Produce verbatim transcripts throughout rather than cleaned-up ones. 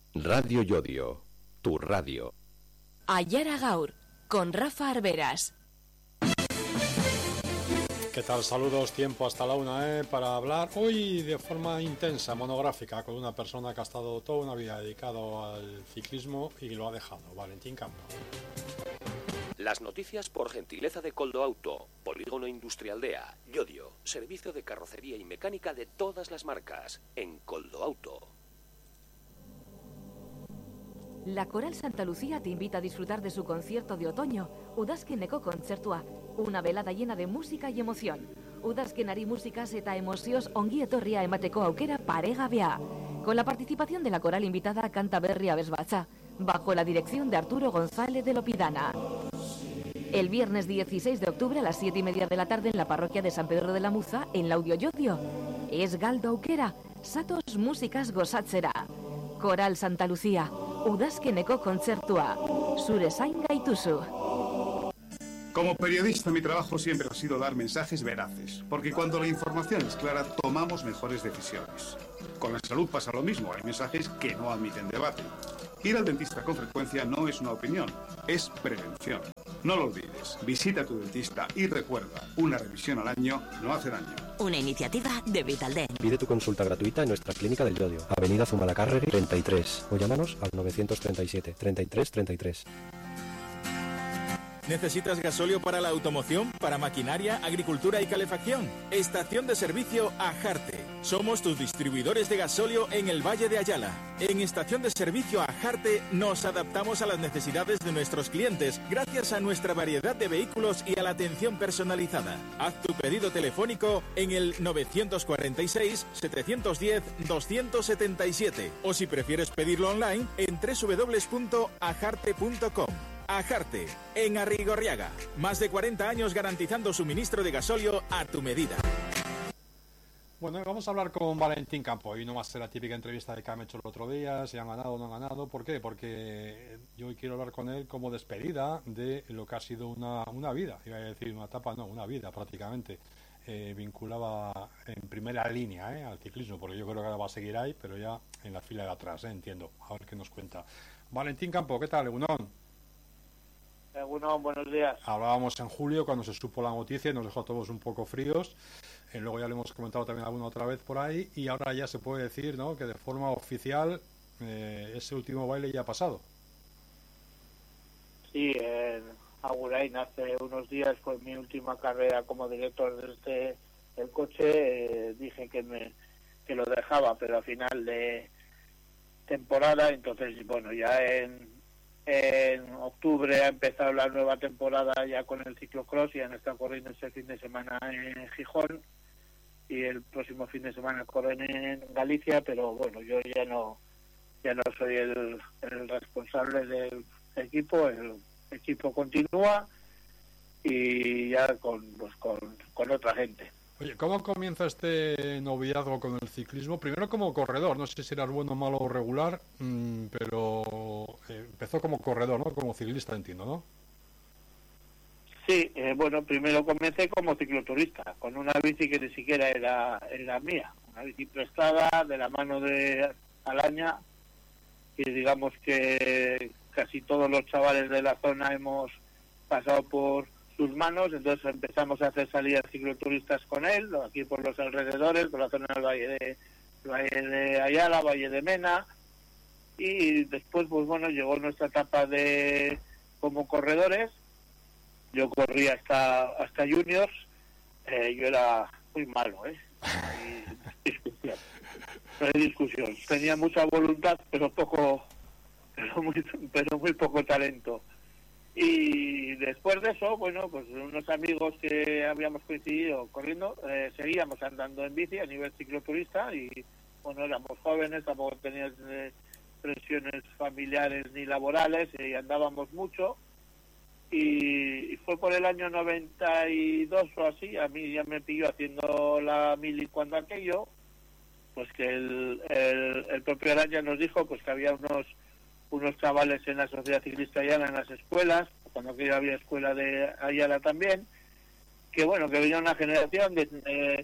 Radio Yodio, tu radio. Ayara Gaur, con Rafa Arberas. ¿Qué tal? Saludos, tiempo hasta la una, ¿eh? Para hablar hoy de forma intensa, monográfica, con una persona que ha estado toda una vida dedicado al ciclismo y lo ha dejado, Valentín Campo. Las noticias por gentileza de Coldo Auto, Polígono Industrialdea, Yodio, servicio de carrocería y mecánica de todas las marcas, en Coldo Auto. La Coral Santa Lucía te invita a disfrutar de su concierto de otoño, Udazkeneko Kontzertua, una velada llena de música y emoción. Udazkenari musikaz eta emozioz ongi etorria emateko aukera paregabea. Con la participación de la coral invitada Canta Berri Abesbatza, bajo la dirección de Arturo González de Lopidana. El viernes dieciséis de octubre a las siete y media de la tarde en la parroquia de San Pedro de la Muza, en Laudio Yodio. Es galdo aukera, satos músicas gozatzera. Coral Santa Lucía, Udazkeneko Kontzertua, zure zain gaituzu. Como periodista, mi trabajo siempre ha sido dar mensajes veraces, porque cuando la información es clara, tomamos mejores decisiones. Con la salud pasa lo mismo, hay mensajes que no admiten debate. Ir al dentista con frecuencia no es una opinión, es prevención. No lo olvides, visita a tu dentista y recuerda, una revisión al año no hace daño. Una iniciativa de Vitaldent. Pide tu consulta gratuita en nuestra clínica del Yodio, Avenida Zumalacárregui treinta y tres, o llámanos al novecientos treinta y siete, treinta y tres, treinta y tres. ¿Necesitas gasóleo para la automoción, para maquinaria, agricultura y calefacción? Estación de servicio Ajarte. Somos tus distribuidores de gasóleo en el Valle de Ayala. En Estación de servicio Ajarte nos adaptamos a las necesidades de nuestros clientes gracias a nuestra variedad de vehículos y a la atención personalizada. Haz tu pedido telefónico en el novecientos cuarenta y seis, setecientos diez, doscientos setenta y siete o si prefieres pedirlo online en doble u doble u doble u punto ajarte punto com. Ajarte, en Arrigorriaga. Más de cuarenta años garantizando suministro de gasóleo a tu medida. Bueno, vamos a hablar con Valentín Campo. Y no va a ser la típica entrevista de que han hecho el otro día, si han ganado o no han ganado. ¿Por qué? Porque yo hoy quiero hablar con él como despedida de lo que ha sido una, una vida. Iba a decir una etapa, no, una vida prácticamente. Eh, vinculaba en primera línea eh, al ciclismo, porque yo creo que ahora va a seguir ahí, pero ya en la fila de atrás, eh, entiendo. A ver qué nos cuenta. Valentín Campo, ¿qué tal, Egunon? Eh, bueno, buenos días. Hablábamos en julio cuando se supo la noticia y nos dejó a todos un poco fríos. Eh, luego ya lo hemos comentado también alguna otra vez por ahí y ahora ya se puede decir, ¿no?, que de forma oficial eh, ese último baile ya ha pasado. Sí, en Agurain hace unos días fue mi última carrera como director desde el coche. Eh, dije que me que lo dejaba, pero a final de temporada, entonces, bueno, ya en En octubre ha empezado la nueva temporada ya con el ciclocross y han estado corriendo este fin de semana en Gijón y el próximo fin de semana corren en Galicia, pero bueno, yo ya no ya no soy el, el responsable del equipo, el equipo continúa y ya con pues con, con otra gente. Oye, ¿cómo comienza este noviazgo con el ciclismo? Primero como corredor, no sé si eras bueno, malo o regular, mmm, pero eh, empezó como corredor, ¿no? Como ciclista, entiendo, ¿no? Sí, eh, bueno, primero comencé como cicloturista, con una bici que ni siquiera era, era mía, una bici prestada de la mano de Alaña, y digamos que casi todos los chavales de la zona hemos pasado por sus manos, entonces empezamos a hacer salidas cicloturistas con él, aquí por los alrededores, por la zona del Valle de, Valle de Ayala, Valle de Mena, y después, pues bueno, llegó nuestra etapa de como corredores. Yo corrí hasta hasta juniors, eh, yo era muy malo, ¿eh? Y discusión, no hay discusión, tenía mucha voluntad, pero poco, pero muy, pero muy poco talento. Y después de eso, bueno, pues unos amigos que habíamos coincidido corriendo, eh, seguíamos andando en bici a nivel cicloturista y, bueno, éramos jóvenes, tampoco teníamos eh, presiones familiares ni laborales y andábamos mucho. Y, y fue por el año noventa y dos o así, a mí ya me pilló haciendo la mili cuando aquello, pues que el, el, el propio Araña nos dijo pues que había unos unos chavales en la Sociedad Ciclista Ayala en las escuelas, cuando aquello había escuela de Ayala también, que bueno, que venía una generación de, de,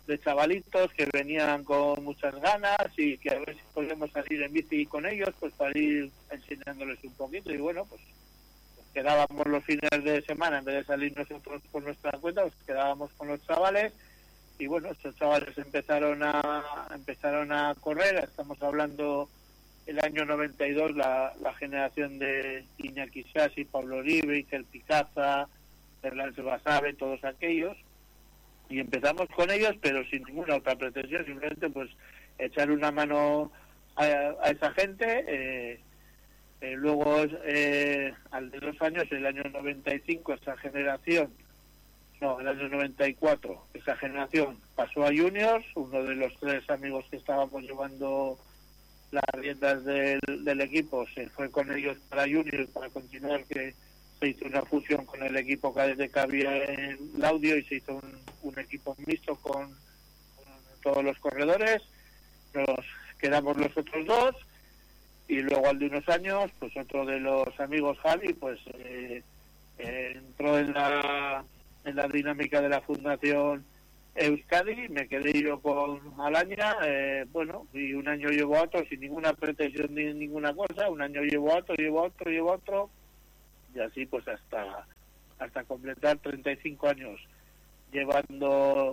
de chavalitos que venían con muchas ganas y que a ver si podemos salir en bici con ellos, pues para ir enseñándoles un poquito. Y bueno, pues, pues quedábamos los fines de semana, en vez de salir nosotros por nuestra cuenta, pues quedábamos con los chavales. Y bueno, estos chavales empezaron a empezaron a correr. Estamos hablando el año noventa y dos, la, la generación de Iñaki Sassi, Pablo Oribe, Iker Picaza, Erlán Basabe, todos aquellos. Y empezamos con ellos, pero sin ninguna otra pretensión, simplemente pues echar una mano a, a esa gente. Eh, eh, luego, eh, al de dos años, el año noventa y cinco, esa generación, no, el año noventa y cuatro, esa generación pasó a Juniors. Uno de los tres amigos que estábamos llevando las riendas del, del equipo se fue con ellos para Juniors para continuar, que se hizo una fusión con el equipo cadete que había en Laudio y se hizo un, un equipo mixto con, con todos los corredores. Nos quedamos los otros dos y luego al de unos años, pues otro de los amigos, Javi, pues eh, eh, entró en la, en la dinámica de la Fundación Euskadi. Me quedé yo con Alaña, eh, bueno, y un año llevo a otro sin ninguna pretensión ni ninguna cosa. Un año llevo a otro, llevo a otro, llevo a otro. Y así pues hasta hasta completar treinta y cinco años llevando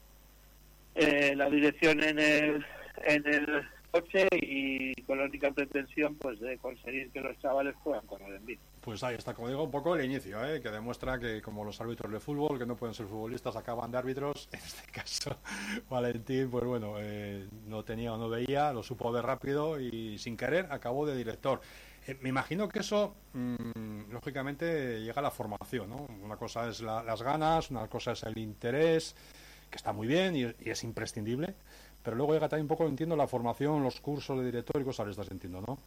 eh, la dirección en el en el coche y con la única pretensión pues de conseguir que los chavales puedan correr en bici. Pues ahí está, como digo, un poco el inicio, ¿eh? Que demuestra que como los árbitros de fútbol, que no pueden ser futbolistas, acaban de árbitros. En este caso, Valentín, pues bueno, eh, no tenía o no veía, lo supo ver rápido y sin querer acabó de director. Eh, me imagino que eso, mmm, lógicamente, llega a la formación, ¿no? Una cosa es la, las ganas, una cosa es el interés, que está muy bien y, y es imprescindible, pero luego llega también un poco, entiendo, la formación, los cursos de director y cosas de estas, entiendo, ¿no?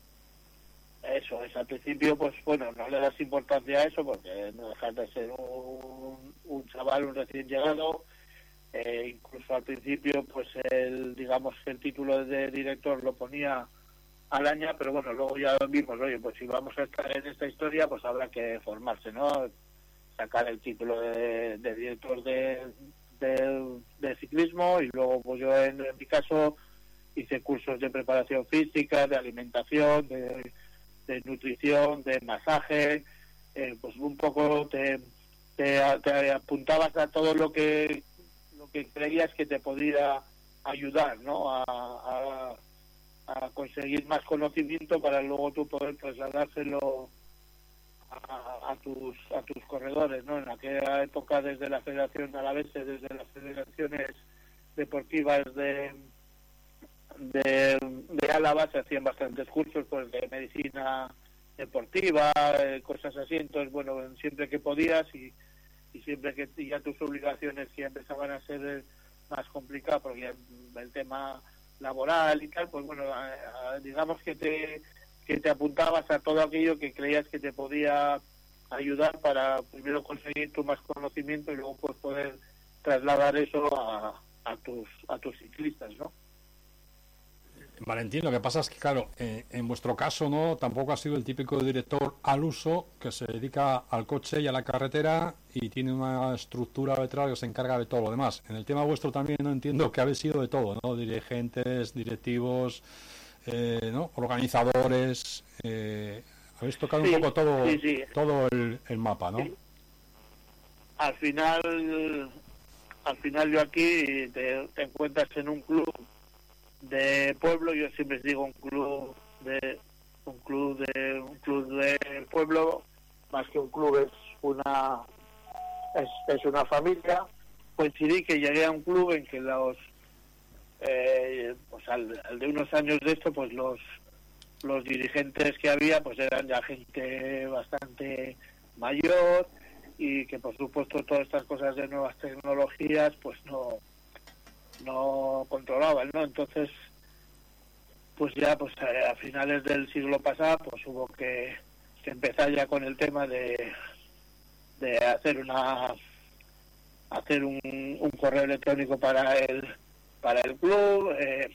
Eso es, al principio, pues bueno, no le das importancia a eso porque no dejas de ser un, un chaval, un recién llegado. Eh, incluso al principio, pues el, digamos que el título de director lo ponía Alaña, pero bueno, luego ya vimos, oye, pues si vamos a estar en esta historia, pues habrá que formarse, ¿no? Sacar el título de, de director de, de, de ciclismo y luego, pues yo en, en mi caso hice cursos de preparación física, de alimentación, de, de nutrición, de masaje, eh, pues un poco te, te, te apuntabas a todo lo que lo que creías que te podía ayudar, ¿no? A, a, a conseguir más conocimiento para luego tú poder trasladárselo a, a tus a tus corredores, ¿no? En aquella época, desde la Federación Alavesa, desde las federaciones deportivas de de, de Álava se hacían bastantes cursos, pues de medicina deportiva, eh, cosas así. Entonces, bueno, siempre que podías y, y siempre que ya tus obligaciones ya empezaban a ser más complicadas porque ya el tema laboral y tal, pues bueno, a, a, digamos que te que te apuntabas a todo aquello que creías que te podía ayudar para primero conseguir tu más conocimiento y luego pues poder trasladar eso a, a tus a tus ciclistas, ¿no? Valentín, lo que pasa es que, claro, eh, en vuestro caso, ¿no? Tampoco ha sido el típico director al uso que se dedica al coche y a la carretera y tiene una estructura detrás que se encarga de todo lo demás. En el tema vuestro también no entiendo que habéis sido de todo, ¿no? Dirigentes, directivos, eh, ¿no? Organizadores, eh, habéis tocado sí, un poco todo, sí, sí. todo el, el mapa, ¿no? Sí. Al final, al final yo aquí te, te encuentras en un club de pueblo. Yo siempre digo un club de un club de un club de pueblo, más que un club es una es, es una familia. Coincidí que llegué a un club en que los eh, pues al, al de unos años de esto, pues los los dirigentes que había pues eran ya gente bastante mayor y que por supuesto todas estas cosas de nuevas tecnologías pues no no controlaban, ¿no? Entonces, pues ya pues a finales del siglo pasado pues hubo que, que empezar ya con el tema de de hacer una hacer un, un correo electrónico para el para el club. eh,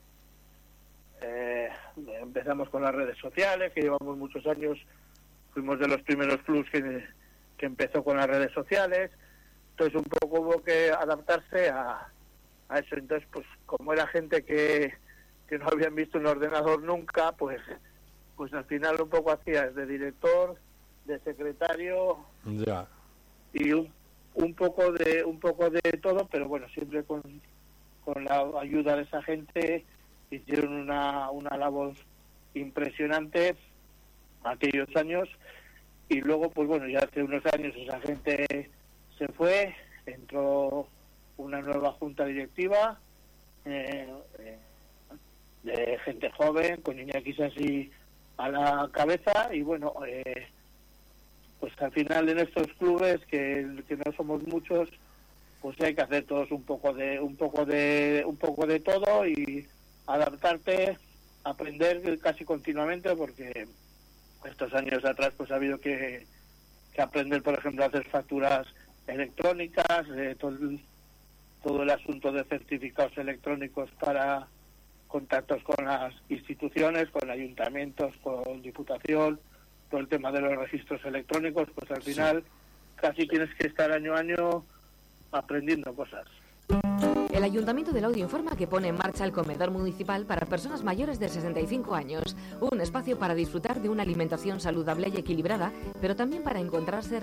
eh, empezamos con las redes sociales, que llevamos muchos años, fuimos de los primeros clubs que, que empezó con las redes sociales. Entonces un poco hubo que adaptarse a a eso. Entonces, pues como era gente que, que no habían visto un ordenador nunca, pues pues al final un poco hacías de director, de secretario, ya, y un, un poco de un poco de todo, pero bueno, siempre con, con la ayuda de esa gente hicieron una, una labor impresionante aquellos años. Y luego, pues bueno, ya hace unos años esa gente se fue, entró una nueva junta directiva eh, eh, de gente joven, con Iñaki así a la cabeza, y bueno, eh, pues al final en estos clubes que, que no somos muchos, pues hay que hacer todos un poco de un poco de un poco de todo y adaptarte, aprender casi continuamente, porque estos años atrás pues ha habido que, que aprender, por ejemplo, a hacer facturas electrónicas, eh, todo, el, todo el asunto de certificados electrónicos para contactos con las instituciones, con ayuntamientos, con diputación, todo el tema de los registros electrónicos, pues al final sí, casi tienes que estar año a año aprendiendo cosas. El Ayuntamiento de Laudio informa que pone en marcha el comedor municipal para personas mayores de sesenta y cinco años, un espacio para disfrutar de una alimentación saludable y equilibrada, pero también para encontrarse